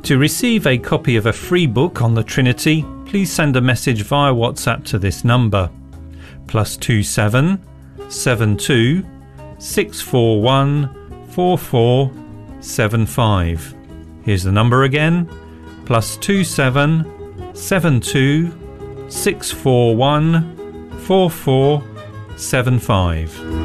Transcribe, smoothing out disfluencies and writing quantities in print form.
To receive a copy of a free book on the Trinity, please send a message via WhatsApp to this number +27 72 641 4475. Here's the number again, +27 72 641 4475.